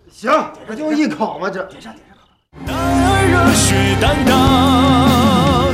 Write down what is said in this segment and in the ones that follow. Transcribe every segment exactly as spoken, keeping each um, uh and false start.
行，这就一口嘛，这。 点上点上。男儿热血担当，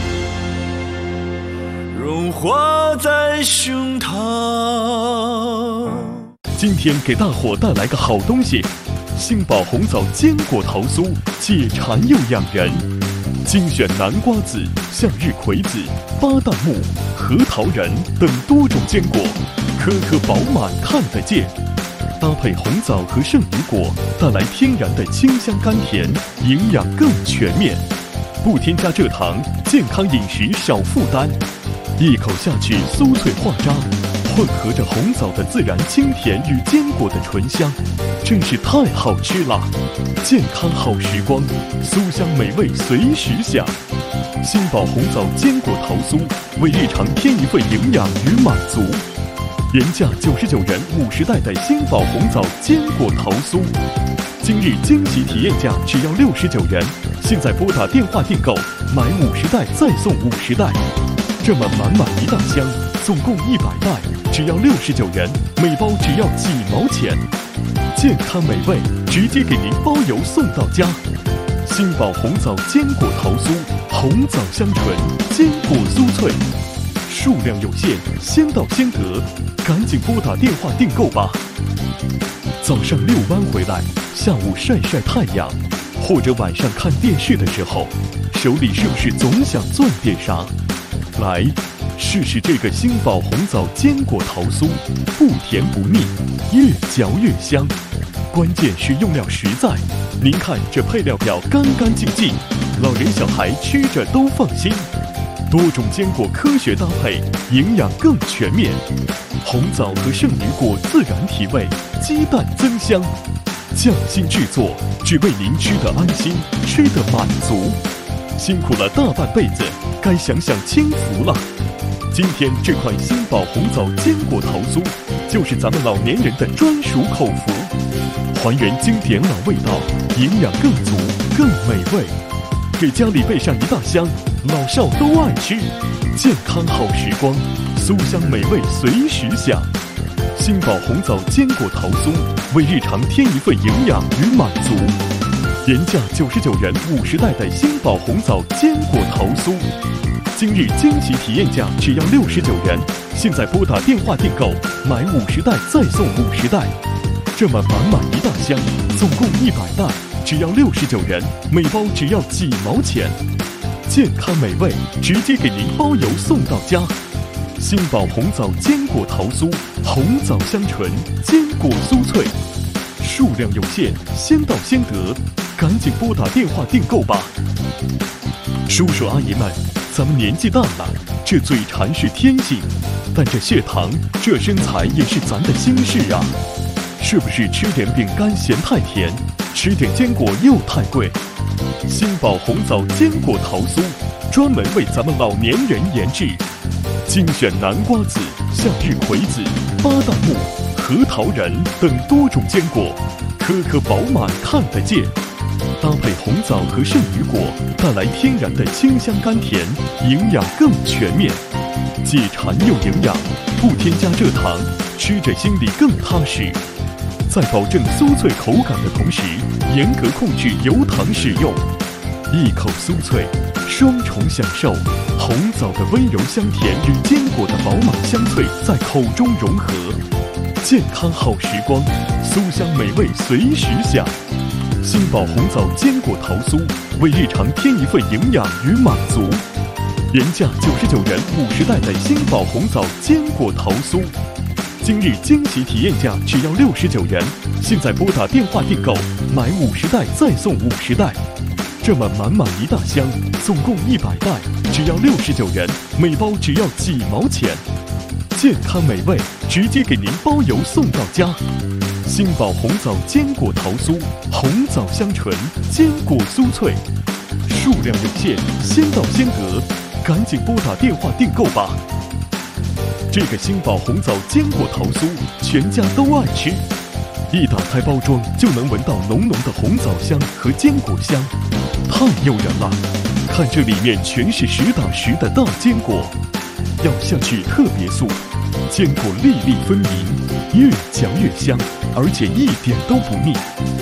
融化在胸膛。 今天给大伙带来个好东西，星宝红枣坚果桃酥，解馋又养人。精选南瓜子、向日葵子、巴旦木、核桃仁等多种坚果，颗颗饱满看得见。搭配红枣和圣女果，带来天然的清香甘甜，营养更全面。不添加蔗糖，健康饮食少负担。一口下去，酥脆化渣，混合着红枣的自然清甜与坚果的醇香，真是太好吃了。健康好时光，酥香美味随时享。星宝红枣坚果桃酥，为日常添一份营养与满足。原价九十九元五十袋的星宝红枣坚果桃酥，今日惊喜体验价只要六十九元。现在拨打电话订购，买五十袋再送五十袋，这么满满一大箱，总共一百袋，只要六十九元，每包只要几毛钱。健康美味，直接给您包邮送到家。星宝红枣坚果桃酥，红枣香醇，坚果酥脆。数量有限，先到先得，赶紧拨打电话订购吧。早上遛弯回来，下午晒晒太阳，或者晚上看电视的时候，手里是不是总想攥点啥？来，试试这个星宝红枣坚果桃酥，不甜不腻，越嚼越香。关键是用料实在，您看这配料表干干净净，老人小孩吃着都放心。多种坚果科学搭配，营养更全面。红枣和圣女果自然提味，鸡蛋增香，匠心制作，只为您吃得安心，吃得满足。辛苦了大半辈子，该享享清福了。今天这款星宝红枣坚果桃酥，就是咱们老年人的专属口福，还原经典老味道，营养更足，更美味。给家里备上一大箱，老少都爱吃。健康好时光，酥香美味随时享。星宝红枣坚果桃酥，为日常添一份营养与满足。原价九十九元五十袋的星宝红枣坚果桃酥，今日惊喜体验价只要六十九元。现在拨打电话订购，买五十袋再送五十袋，这么满满一大箱，总共一百袋，只要六十九元，每包只要几毛钱。健康美味，直接给您包邮送到家。星宝红枣坚果桃酥，红枣香醇，坚果酥脆。数量有限，先到先得，赶紧拨打电话订购吧。叔叔阿姨们，咱们年纪大了，这嘴馋是天性，但这血糖、这身材也是咱的心事啊。是不是吃点饼干嫌太甜，吃点坚果又太贵？星宝红枣坚果桃酥，专门为咱们老年人研制，精选南瓜子、向日葵子、巴旦木、核桃仁等多种坚果，颗颗饱满看得见。搭配红枣和圣女果，带来天然的清香甘甜，营养更全面，解馋又营养，不添加蔗糖，吃着心里更踏实。在保证酥脆口感的同时，严格控制油糖使用，一口酥脆，双重享受。红枣的温柔香甜与坚果的饱满香脆在口中融合，健康好时光，酥香美味随时享。星宝红枣坚果桃酥，为日常添一份营养与满足。原价九十九元五十袋的星宝红枣坚果桃酥，今日惊喜体验价只要六十九元。现在拨打电话订购，买五十袋再送五十袋，这么满满一大箱，总共一百袋，只要六十九元，每包只要几毛钱。健康美味，直接给您包邮送到家。星宝红枣坚果桃酥，红枣香醇，坚果酥脆。数量有限，先到先得，赶紧拨打电话订购吧。这个星宝红枣坚果桃酥，全家都爱吃。一打开包装，就能闻到浓浓的红枣香和坚果香，太诱人了。看这里面全是实打实的大坚果，咬下去特别酥，坚果粒粒分明，越嚼越香，而且一点都不腻。